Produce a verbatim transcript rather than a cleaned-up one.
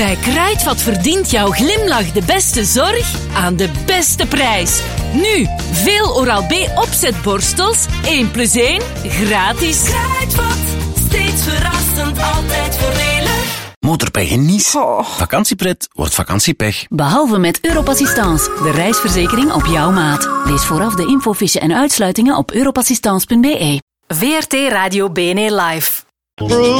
Bij Kruidvat verdient jouw glimlach de beste zorg aan de beste prijs. Nu, veel Oral-B opzetborstels, één plus één, gratis. Kruidvat, steeds verrassend, altijd voordelig. Motorpech en Nice. Oh. Vakantiepret wordt vakantiepech. Behalve met Europassistance, de reisverzekering op jouw maat. Lees vooraf de infofiche en uitsluitingen op europassistance punt be. V R T Radio B N E Live.